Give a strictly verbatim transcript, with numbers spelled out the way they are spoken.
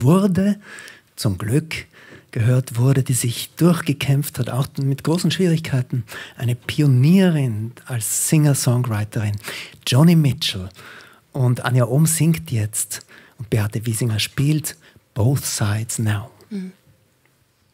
wurde, zum Glück gehört wurde, die sich durchgekämpft hat, auch mit großen Schwierigkeiten. Eine Pionierin als Singer-Songwriterin, Joni Mitchell. Und Anja Ohm singt jetzt und Beate Wiesinger spielt Both Sides Now. Mhm.